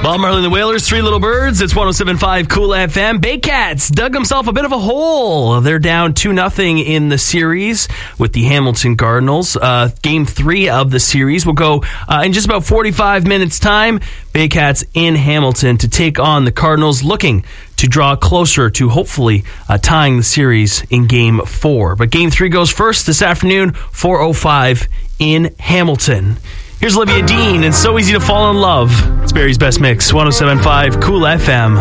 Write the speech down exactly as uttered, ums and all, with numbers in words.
Bob Marley and the Wailers, Three Little Birds. It's one oh seven point five Cool F M. Baycats dug himself a bit of a hole. They're down two nothing in the series with the Hamilton Cardinals. Uh, game three of the series will go uh, in just about forty-five minutes' time. Baycats in Hamilton to take on the Cardinals, looking to draw closer to hopefully uh, tying the series in game four. But game three goes first this afternoon, four oh five in Hamilton. Here's Olivia Dean, and So Easy to Fall in Love. It's Barry's Best Mix, one oh seven point five Cool F M.